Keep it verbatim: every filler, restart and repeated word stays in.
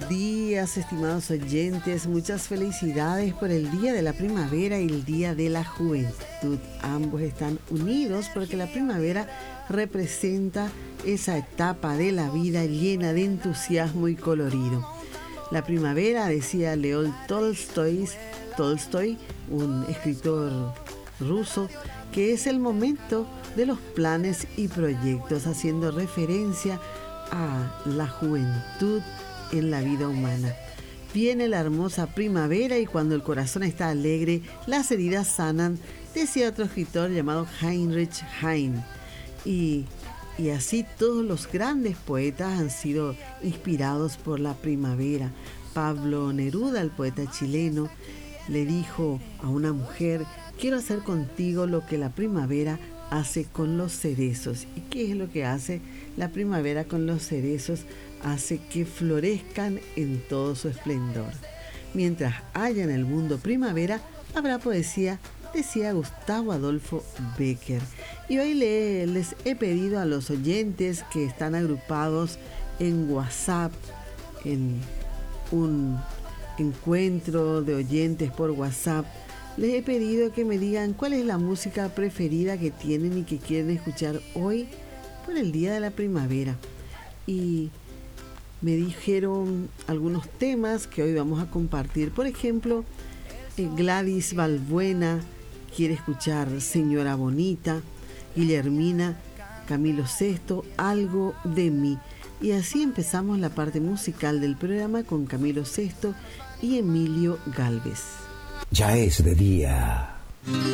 días, estimados oyentes. Muchas felicidades por el Día de la Primavera y el Día de la Juventud. Ambos están unidos porque la primavera representa esa etapa de la vida llena de entusiasmo y colorido. La primavera, decía León Tolstoy, Tolstoy, un escritor ruso, que es el momento de los planes y proyectos, haciendo referencia a la juventud en la vida humana. Viene la hermosa primavera y cuando el corazón está alegre, las heridas sanan, decía otro escritor llamado Heinrich Heine. Y, y así todos los grandes poetas han sido inspirados por la primavera. Pablo Neruda, el poeta chileno, le dijo a una mujer: quiero hacer contigo lo que la primavera hace con los cerezos. ¿Y qué es lo que hace la primavera con los cerezos? Hace que florezcan en todo su esplendor. Mientras haya en el mundo primavera, habrá poesía, decía Gustavo Adolfo Bécquer. Y hoy le, les he pedido a los oyentes que están agrupados en WhatsApp, en un encuentro de oyentes por WhatsApp, les he pedido que me digan cuál es la música preferida que tienen y que quieren escuchar hoy por el Día de la Primavera. Y me dijeron algunos temas que hoy vamos a compartir. Por ejemplo, Gladys Balbuena quiere escuchar Señora Bonita, Guillermina, Camilo Sesto, Algo de mí. Y así empezamos la parte musical del programa con Camilo Sesto y Emilio Gálvez. Ya es de día.